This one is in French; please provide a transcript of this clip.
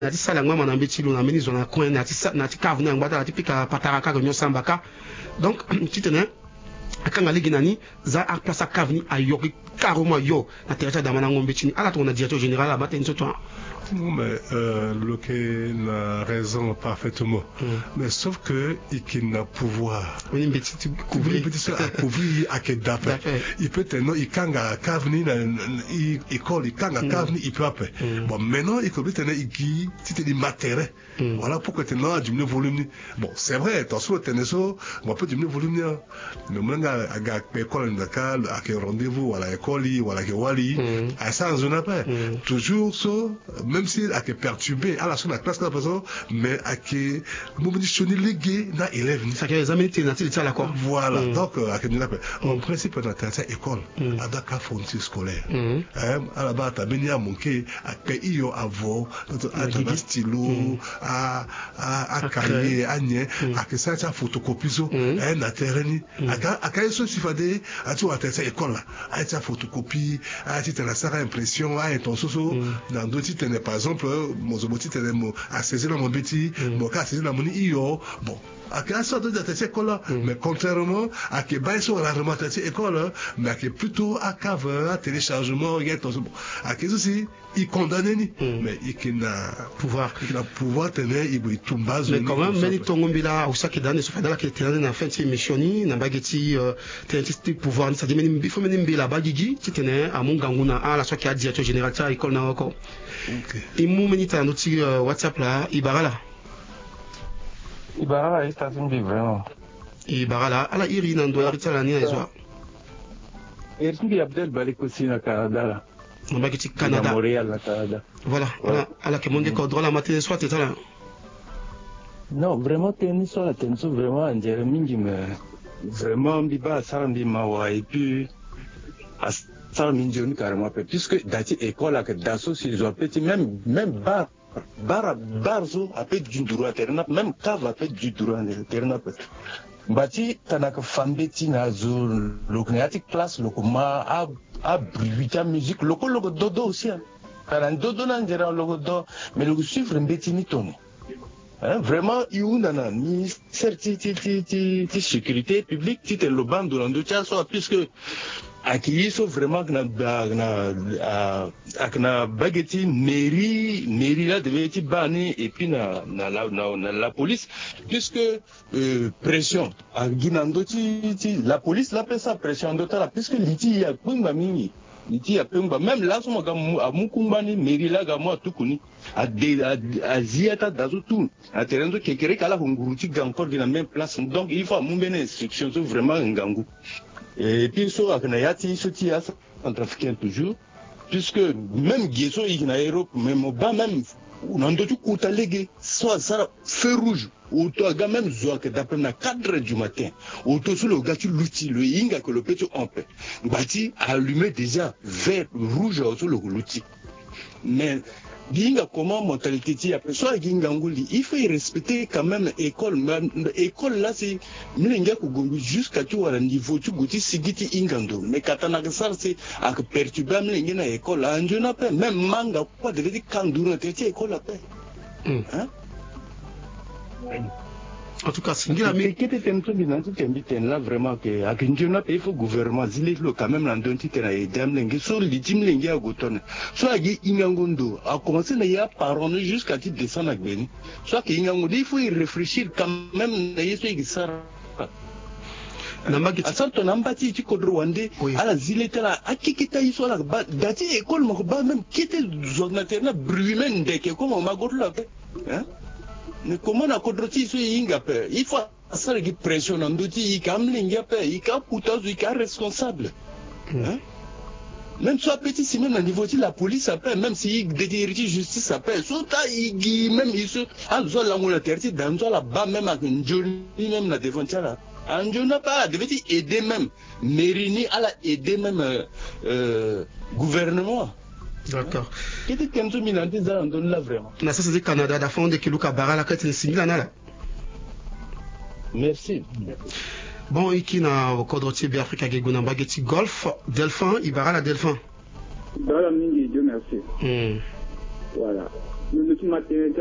nati sala ngwa mana mbeti lo na meni zona coin nati kavu na ngwata nati pika pataraka gonyo sambaka donc titene akanga ligi nani za a place kavni a yoki carrément yo na territoire d'amana ngombe chini ala to na directeur général abate nsoto. Non, mais Loké a raison parfaitement. Mais sauf que il n'a pouvoir. Oui, mais tu couvrir à quel d'après. Il peut tenir, il kanga kavni il colle, il kanga kavni il peut après. Bon, maintenant il peut tenir il qui c'était des matériels. Voilà pourquoi tenir diminuer volume. Bon, c'est vrai, attention tenir ça, on peut diminuer volume. Mais maintenant à école local, à quel rendez-vous, à la école, ou à la wali, à ça en zone après. Toujours ça. Même si elle est perturbée à la son classe de la personne, mais à qui mobilisationner les gays na élèves. Ça qui les amis à la quoi. Voilà. Donc en principe dans ta école, à Dakar fourniture scolaire. À la base, t'as béni à manquer à payer avant, à stylo, à cahier, à nier, à que ça ça photocopie na terrain. À quand ça suffisait à tout à ta école là, à ta photocopie, à tu la ça impression, à ton soso dans d'autres par exemple, mon zoboti a saisi dans mon bêtis, mon cas a saisi dans mon iyo, bon. À quelle sorte de cette école, mais contrairement à que bail sur la remontée de cette école, mais à que plutôt à cave, à téléchargement, à que ceci, il condamne ni, mais il n'a pouvoir tenir, il tombe base. Mais quand même, mais il tombe là, ou ça qui donne, sauf là qui était dans la fin de missionné, n'a pas gêti, t'es pouvoir, ça dit, mais il faut mener la bagigi, tu tenais à mon ganguna, à la soit qui a directeur général, ça, école n'a encore. Il m'a mis un outil WhatsApp là, Ibara là. Ibara est à une vraiment. Ibara là, à la Iri n'en doit être la niaise. Et il y a Abdel Balik aussi au Canada là. On va quitter Canada. Montréal, Canada. Voilà, à la commande qu'on doit la matinée soit c'est là. Non, vraiment, tennis sur la tennis, vraiment, on dirait minimum. Vraiment, Biba, ça, Bimawa, et puis, ça, minimum, carrément, puisque dans l'école, là, que Dasso, s'ils ont petit, même barzo a fait du droit terrain, même cave a fait du droit terrain. Bati, tanaka fambeti na zo, l'oknéatique place, l'okoma, a bruita musique, loco dodo aussi. Quand dodo n'a pas logo dodo, mais le suivre un bêtis ni tono. Vraiment, il y a un ministère de sécurité publique, qui est le banc de l'endroit, puisque acquis vraiment na baguette mairie là devait être banni et puis na la police puisque pression à Guinando la police l'appelle ça pression d'autant puisque liti ya pumba mingi liti ya pumba même là son à mukumbani mairie là gamo tukuni à ziata dazo tout à terrain de kekere kala hunguruti encore dans la même place donc il faut une instruction vraiment ngangu. Et puis, ça, il y a un trafiquant toujours, puisque même Guéso, il y a Europe, même on a tout coûté, soit ça, feu rouge, ou toi, même Zoa, que d'après la 4 du matin, ou toi, sur le gars, tu l'outil, le Inga, que le petit on peut. Bati, allumé déjà, vert, rouge, sur le l'outil. Mais, Ginga, comment mentalité tu après soit Ginga Ngouli, il faut respecter quand même l'école. L'école là, c'est Mlinga Kugombi jusqu'à tu vois le niveau, tu goûtes Sigiti Ingando. Mais Katana Gassar, c'est à perturber Mlinga na école. Anjo n'a pas, même Manga, quoi, de dire Kandoura, tu es école à paix. Hein? En tout cas, c'est une amie. Qui était un peu là vraiment que à Kinjona il faut gouvernement zile lo quand même dans titre na edam lengue sur litim lengue à goton. Soit gi ingangondo a commencé na ya parole jusqu'à titre descendre à Beni. Soit que ingangondo il faut y réfléchir quand même na yeso gisara. À sorte n'ambati tu kodro wande à la zile tela akikita iso la dati école mo ba même qui était zonateur na brumen de que comme on m'a goto là. Hein? Mais comment on a contrôlé ce Ingape? Il faut ça qui pressionne en doute, il camle Ingape, il campe coûteuse, il est responsable. Même soit petit, si même au niveau de la police appelle, même si il détient justice appelle, soit il même il se, à l'eau la monétarité, dans la bas même avec une journée, même la défense là. Un jour n'a pas, devait aider même, Mérini à la aider même, gouvernement. D'accord. Qui était comme ça, on donne là vraiment. Na ça c'est Canada, da fond de Kiluka Barala, quand il signe là. Merci. Bon, ici na Kodrotier Biafrika Geguna Bageti Golf, Delphin, Ibara la Delphin. Dans la mingi, Dieu merci. Voilà. le matériel